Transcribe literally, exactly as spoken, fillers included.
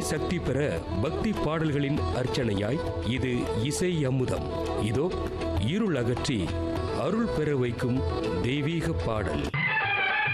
சக்தி பெற பக்தி பாடல்களின் அர்ச்சனையாய் இது இசை அமுதம். இதோ இருள் அகற்றி அருள் பெற வைக்கும் தெய்வீக பாடல்.